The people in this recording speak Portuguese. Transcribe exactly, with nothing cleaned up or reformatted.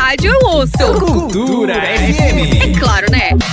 rádio eu ouço Cultura F M. É claro, né?